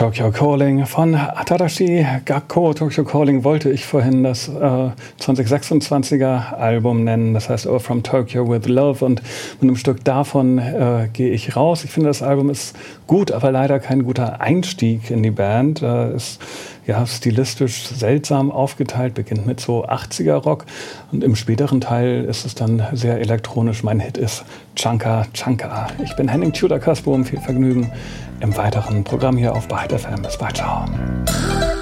Tokyo Calling von Tadashi Gakko. Tokyo Calling wollte ich vorhin das 2026er Album nennen, das heißt From Tokyo with Love, und mit einem Stück davon gehe ich raus. Ich finde, das Album ist gut, aber leider kein guter Einstieg in die Band. Ist ja stilistisch seltsam aufgeteilt, beginnt mit so 80er Rock und im späteren Teil ist es dann sehr elektronisch. Mein Hit ist Chunka Chunka. Ich bin Henning Tudor-Kasbohm, viel Vergnügen im weiteren Programm hier auf Byte FM. Bis bald, ciao.